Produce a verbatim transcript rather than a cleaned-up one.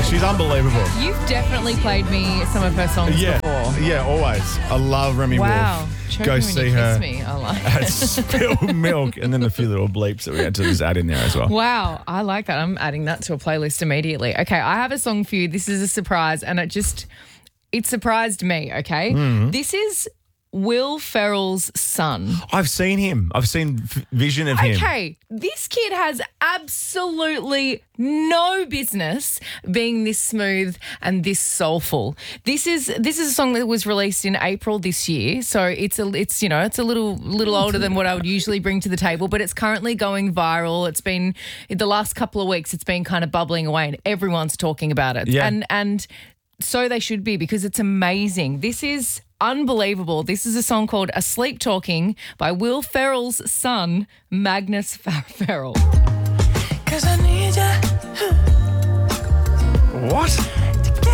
she's unbelievable. You've definitely played me some of her songs Yeah, before. yeah, always. I love Remy Wow. Wolf. Choke Go me when see you her kiss me. I like at it. Spilled Milk, and then a few little bleeps that we had to just add in there as well. Wow, I like that. I'm adding that to a playlist immediately. Okay, I have a song for you. This is a surprise, and it just, it surprised me, okay? Mm-hmm. This is Will Ferrell's son. I've seen him. I've seen v- vision of him. Okay, this kid has absolutely no business being this smooth and this soulful. This is this is a song that was released in April this year, so it's a it's you know it's a little little older than what I would usually bring to the table, but it's currently going viral. It's been in the last couple of weeks. It's been kind of bubbling away, and everyone's talking about it. Yeah. And and so they should be, because it's amazing. This is unbelievable. This is a song called "Asleep Talking" by Will Ferrell's son, Magnus Fer- Ferrell.